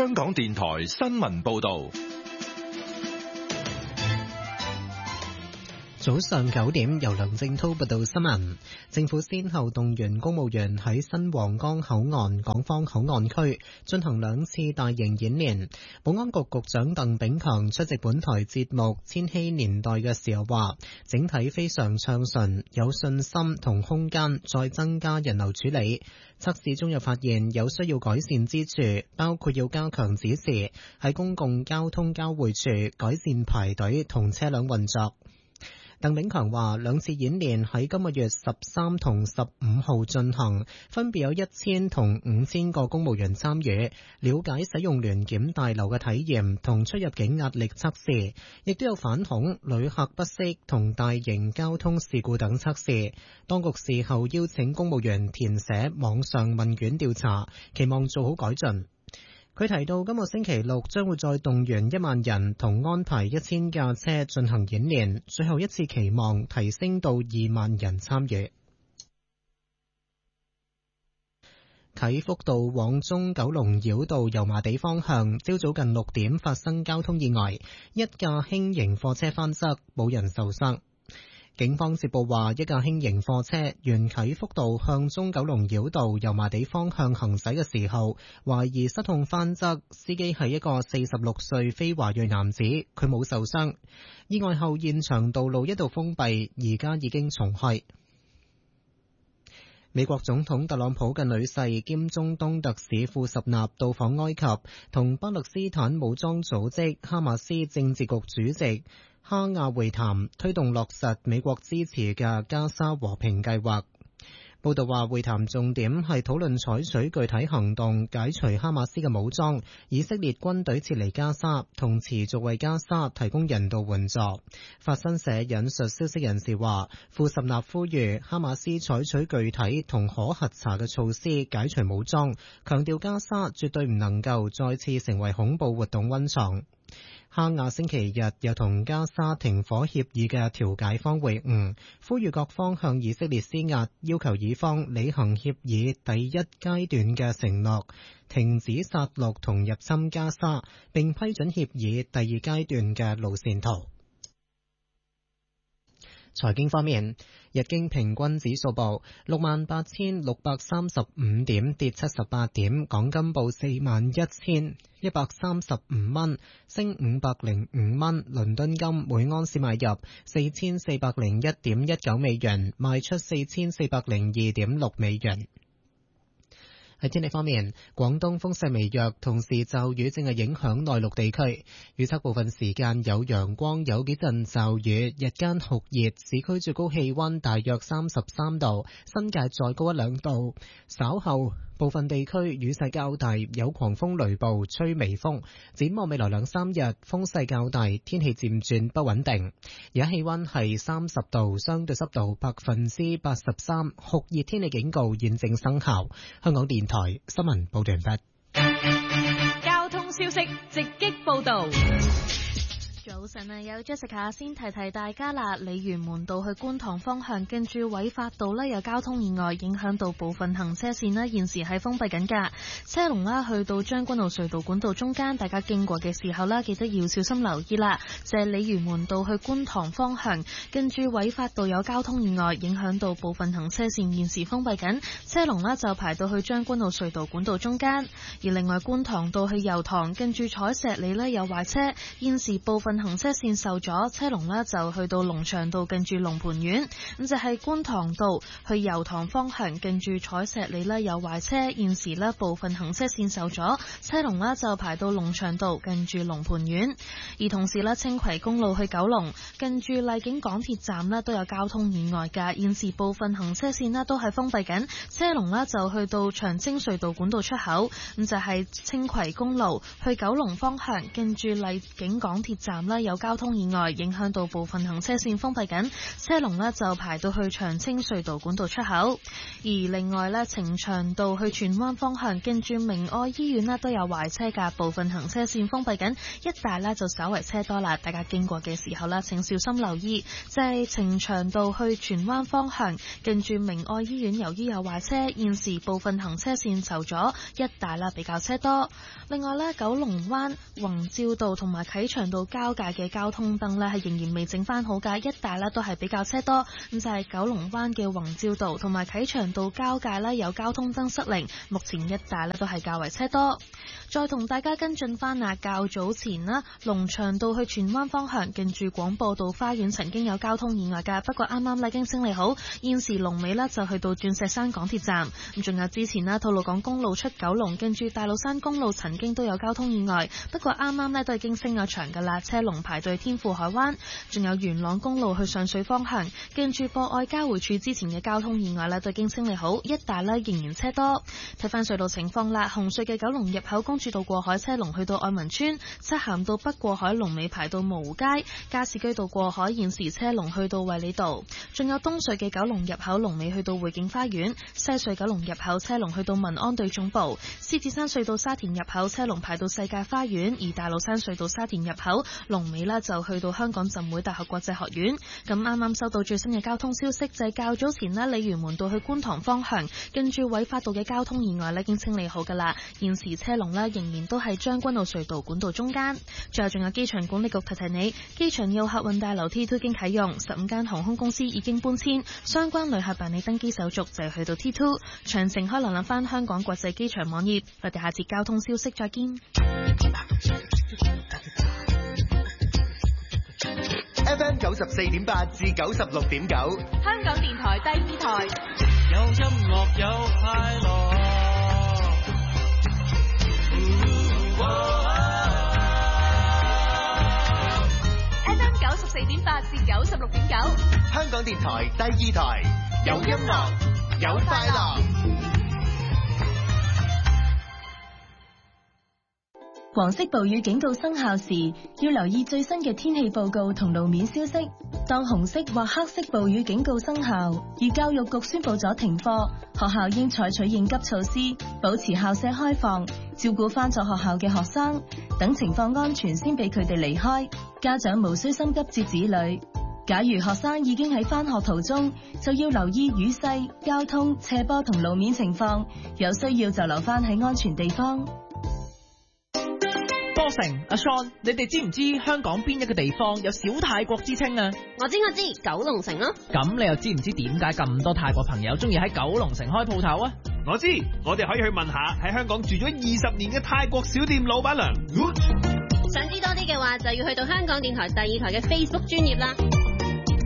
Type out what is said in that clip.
香港電台新聞報道。 早上9點，由梁正滔報道新聞。政府先後動員公務員喺新皇崗口岸、港方口岸區進行2次大型演練。保安局局長鄧炳強出席本台節目《千禧年代》嘅時候話，整體非常暢順，有信心同空間再增加人流處理。測試中又發現有需要改善之處，包括要加強指示，喺公共交通交匯處改善排隊同車輛運作。鄧炳強話，2次演練喺今個月13同15號進行，分別有1000同5000個公務員參與，了解使用聯檢大樓嘅體驗同出入境壓力測試，亦都有反恐、旅客不適同大型交通事故等測試。當局事後邀請公務員填寫網上問卷調查，期望做好改進。佢提到今個星期六將會再動員1萬人同安排1000架車進行演練，最後一次期望提升到2萬人參與。啟福道往中九龍繞道油麻地方向，朝早近6點發生交通意外，一架輕型貨車翻側，冇人受傷。警方接報話，一架輕型貨車沿啟福道向中九龍繞道油麻地方向行駛嘅時候，懷疑失控翻側，司機係一個46歲非華裔男子，佢冇受傷。意外後現場道路一度封閉，而家已經重開。美國總統特朗普嘅女婿兼中東特使庫什納到訪埃及，同巴勒斯坦武裝組織哈馬斯政治局主席哈亞會談，推動落實美國支持嘅加沙和平計劃。報道話，會談重點係討論採取具體行動解除哈馬斯嘅武裝，以色列軍隊撤離加沙，同持續為加沙提供人道援助。法新社引述消息人士話，庫什納呼籲哈馬斯採取具體同可核查嘅措施解除武裝，強調加沙絕對唔能夠再次成為恐怖活動溫床。哈亞星期日又同加沙停火協議嘅調解方會晤，呼籲各方向以色列施壓，要求以方履行協議第1階段嘅承諾，停止殺戮同入侵加沙，並批准協議第2階段嘅路線圖。財經方面，日經平均指數報68,635點，跌78點；港金報41,135蚊，升505蚊；倫敦金每盎司買入4,401.19美元，賣出4,402.6美元。喺天氣方面，廣東風勢微弱，同時驟雨正係影響內陸地區。預測部分時間有陽光，有幾陣驟雨，日間酷熱，市區最高氣溫大約33度，新界再高1-2度。稍後部分地區雨勢較大，有狂風雷暴，吹微風。展望未來2-3日，風勢較大，天氣漸轉不穩定。而家氣溫係30度，相對濕度83%，酷熱天氣警告現正生效。香港電台新聞報道完畢。 交通消息直擊報道。早晨啊，有 Jessica 先提提大家啦。鯉魚門道去觀塘方向，近住偉發道呢有交通意外，影響到部分行車線呢現時係封閉緊㗎。車龍啦去到將軍澳隧道管道中間，大家經過嘅時候啦，記得要小心留意啦。就係鯉魚門道去觀塘方向，近住偉發道有交通意外，影響到部分行車線現時封閉緊，車龍啦就排到去將軍澳隧道管道中間。而另外觀塘道去油塘，近住彩石里呢有壞車，現時部分行車線受阻，車龍呢就去到龍翔道近住龍蟠苑。咁就係觀塘道去油塘方向，近住彩石里呢有壞車，現時呢部分行車線受阻，車龍呢就排到龍翔道近住龍蟠苑。而同時呢，青葵公路去九龍，近住荔景港鐵站呢都有交通意外㗎，現時部分行車線呢都係封閉緊，車龍呢就去到長青隧道管道出口。咁就係青葵公路去九龍方向，近住荔景港鐵站站呢有交通意外，影響到部分行車線封閉緊，車龍呢就排到去長青隧道管道出口。而另外呢，呈祥道去荃灣方向近住明愛醫院呢都有壞車㗎，部分行車線封閉緊，一帶呢就稍為車多啦，大家經過嘅時候呢請小心留意。就係呈祥道去荃灣方向近住明愛醫院，由於有壞車，現時部分行車線受阻，一帶啦比較車多。另外呢，九龍灣宏照道同埋啟祥道交界嘅交通燈呢係仍然未整翻好㗎，一帶呢都係比較車多。咁就係九龍灣嘅宏照道同埋啟祥道交界呢有交通燈失靈，目前一帶呢都係較為車多。再同大家跟進翻啊，較早前啦，龍翔道去荃灣方向近住廣播道花園曾經有交通意外㗎，不過啱啱已經清理好，現時龍尾呢就去到鑽石山港鐵站。咁仲有之前啦，吐露港公路出九龍近住大老山公路曾經都有交通意外，不過啱啱呢都已經升咗場㗎啦，車龍排隊天賦海灣。仲有元朗公路去上水方向近住博愛交匯處之前嘅交通意外呢都已經清理好，一帶呢仍然車多。睇翻隧道情況啦，紅隧嘅九龍入口公主道過海車龍去到愛民村，漆咸道北過海龍尾排到蕪湖街，加士居道過海現時車龍去到衛理道。仲有東隧嘅九龍入口龍尾去到匯景花園，西隧九龍入口車龍去到民安隊總部，獅子山隧道沙田入口車龍排到世界花園，而大老山隧道沙田入口龍尾呢就去到香港浸會大學國際學院。咁啱啱收到最新嘅交通消息，就係較早前呢，鯉魚門道去觀塘方向跟住偉發道嘅交通意外呢已經清理好噶啦，現時車龍呢仍然都係將軍澳隧道管道中間。最後仲有機場管理局提提你，機場要客運大樓 T2 已經啟用，15間航空公司已經搬遷，相關旅客辦理登機手續就係去到 T2。詳情可以瀏覽翻香港國際機場網頁。我哋下節交通消息再見。 FM 94.8至96.9， 香港電台第2台， 有音樂有快樂。 FM 94.8至96.9， 香港電台第2台，有音樂有快樂。 黃色暴雨警告生效時，要留意最新嘅天氣報告同路面消息。當紅色或黑色暴雨警告生效，而教育局宣布咗停課，學校應採取應急措施，保持校舍開放，照顧返咗學校嘅學生，等情況安全先俾佢哋離開。家長無需心急接子女。假如學生已經喺返學途中，就要留意雨勢、交通、斜坡同路面情況，有需要就留返喺安全地方。 波成阿 Sean， 你哋知唔知香港邊一個地方有小泰國之稱啊？ 我知，九龍城咯。 咁你又知唔知點解咁多泰國朋友中意喺九龍城開鋪頭啊？ 我知，我哋可以去問下喺香港住咗20年嘅泰國小店老闆娘。 想知多啲嘅話，就要去到香港電台第2台嘅 Facebook 專頁啦。